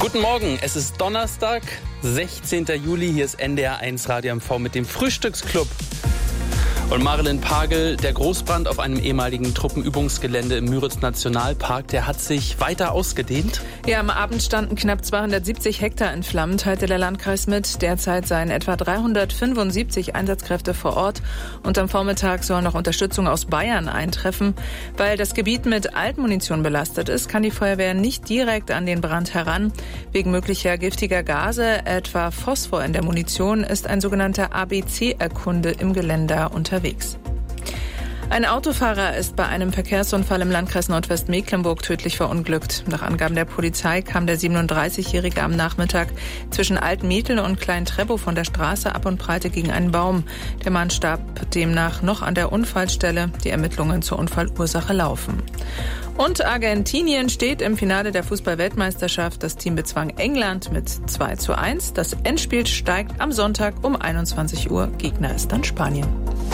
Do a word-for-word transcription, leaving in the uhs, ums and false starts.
Guten Morgen, es ist Donnerstag, sechzehnten Juli. Hier ist N D R eins Radio M V mit dem Frühstücksclub. Und Marilyn Pagel, der Großbrand auf einem ehemaligen Truppenübungsgelände im Müritz-Nationalpark, der hat sich weiter ausgedehnt. Ja, am Abend standen knapp zweihundertsiebzig Hektar in Flammen, teilte der Landkreis mit. Derzeit seien etwa dreihundertfünfundsiebzig Einsatzkräfte vor Ort. Und am Vormittag soll noch Unterstützung aus Bayern eintreffen. Weil das Gebiet mit Altmunition belastet ist, kann die Feuerwehr nicht direkt an den Brand heran. Wegen möglicher giftiger Gase, etwa Phosphor in der Munition, ist ein sogenannter A B C-Erkunde im Gelände unterwegs. Ein Autofahrer ist bei einem Verkehrsunfall im Landkreis Nordwestmecklenburg tödlich verunglückt. Nach Angaben der Polizei kam der siebenunddreißigjährige am Nachmittag zwischen Altmethl und Klein-Treppow von der Straße ab und prallte gegen einen Baum. Der Mann starb demnach noch an der Unfallstelle. Die Ermittlungen zur Unfallursache laufen. Und Argentinien steht im Finale der Fußball-Weltmeisterschaft. Das Team bezwang England mit zwei zu eins. Das Endspiel steigt am Sonntag um einundzwanzig Uhr. Gegner ist dann Spanien.